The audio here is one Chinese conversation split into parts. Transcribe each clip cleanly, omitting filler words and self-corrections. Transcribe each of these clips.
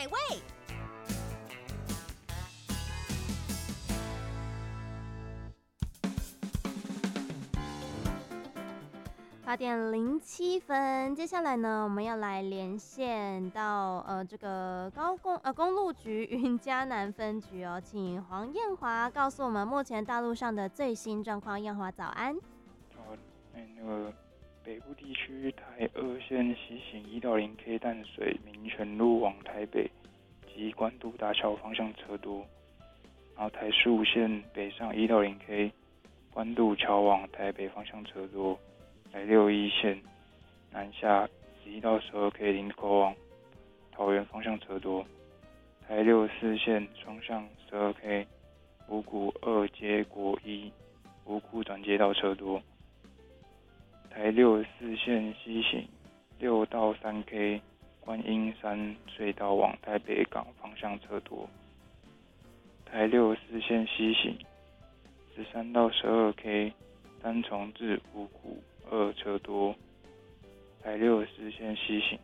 位。 8:07，接下来呢，我们要来连线到这个公路局云嘉南分局哦，请黄燕华告诉我们目前道路上的最新状况。燕华早安。 那个北部地区台2线西行160K 淡水民权路往台北及关渡大桥方向车多，然后台15线北上160K 关渡桥往台北方向车多。台61线南下11到12K 林口往桃园方向车多。台64线双向12K 五股2接国一五股转接道车多。台64线西行6到3K 观音山隧道往台北港方向车多。台64线西行13到12K 单重至五股2车多。台64线西行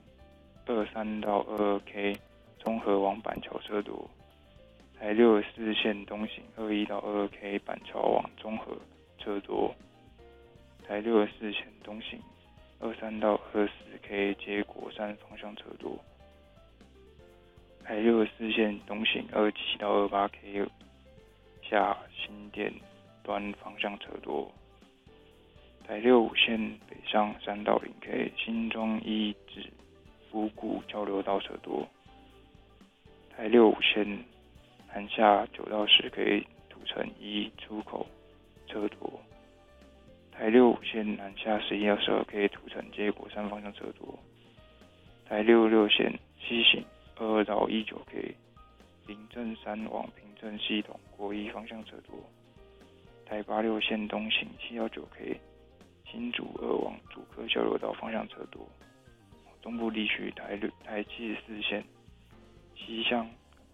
23到22K 中和往板桥车多。台64线东行21到22K 板桥往中和车多。台64线东行23到24K 接国山方向车多。台64线东行27到28K 下新店端方向车多。台65线北上3到0K 新庄一至五股交流道车多。台65线南下9到10K 土城一出口车多。台65线南下11到12K 土城接国山方向车多。台66线西行22到19K 林镇山往平镇系统国一方向车多。台86线东行7到9K 新竹2往竹科交流道方向车多。中部地区台74线西向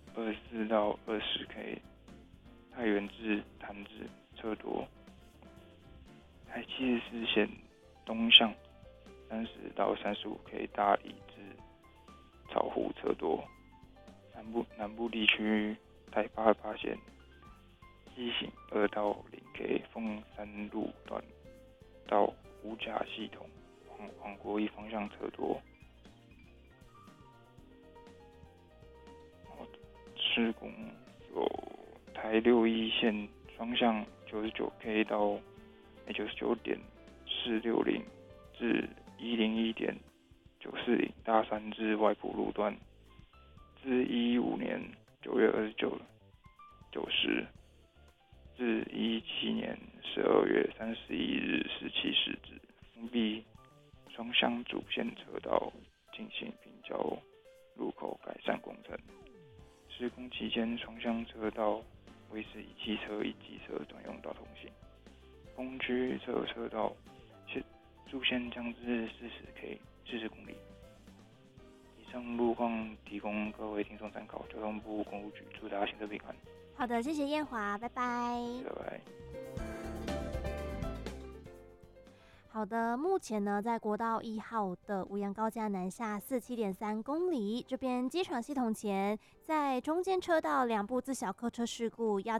24到20K 太原至潭子车多。台74线东向30到35K 大理至草湖车多。南部地区台88线西行2到0K 凤山路段到五甲系统往国一方向车多。施工有台61线双向99K 到99.460至101.940大山至外埔路段，自2015年9月29、90至2017年12月31日17时止封闭双向主线车道进行平交路口改善工程。施工期间，双向车道维持以汽车及机车专用道通行。工区车道速限降至40公里。以上路况提供各位听众参考，交通部公路局祝大家行车平安。 好的，谢谢燕华，拜拜。 拜拜。 好的，目前呢，在国道1号的五杨高架南下47.3公里，这边机场系统前，在中间车道2部自小客车事故，要